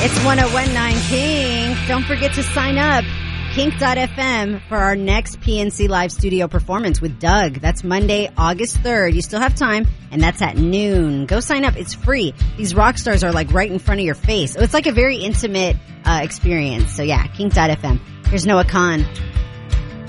It's 101.9 Kink. Don't forget to sign up. Kink.fm for our next PNC Live studio performance with Doug. That's Monday, August 3rd. You still have time, and that's at noon. Go sign up. It's free. These rock stars are like right in front of your face. It's like a very intimate experience. So yeah, Kink.fm. Here's Noah Khan.